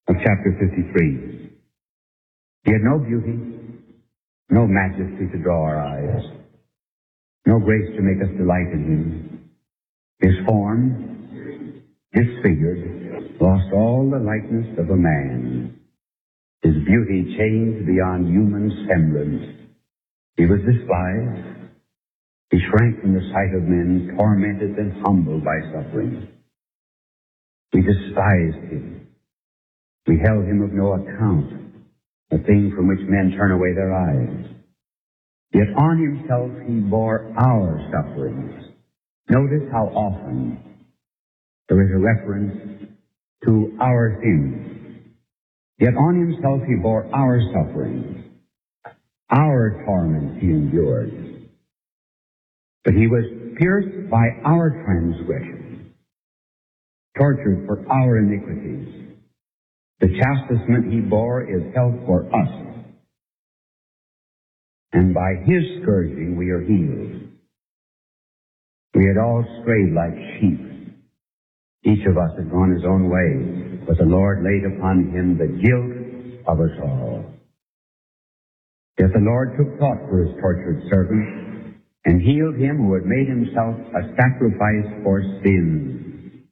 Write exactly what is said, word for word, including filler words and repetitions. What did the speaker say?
of chapter fifty-three. He had no beauty, no majesty to draw our eyes, no grace to make us delight in him. His form, disfigured, lost all the likeness of a man. His beauty changed beyond human semblance. He was despised. He shrank from the sight of men, tormented and humbled by suffering. We despised him. We held him of no account, a thing from which men turn away their eyes. Yet on himself he bore our sufferings. Notice how often there is a reference to our sins. Yet on himself he bore our sufferings. Our torments he endured. But he was pierced by our transgressions, tortured for our iniquities. The chastisement he bore is held for us, and by his scourging we are healed. We had all strayed like sheep. Each of us had gone his own way, but the Lord laid upon him the guilt of us all. Yet the Lord took thought for his tortured servant, and healed him who had made himself a sacrifice for sins.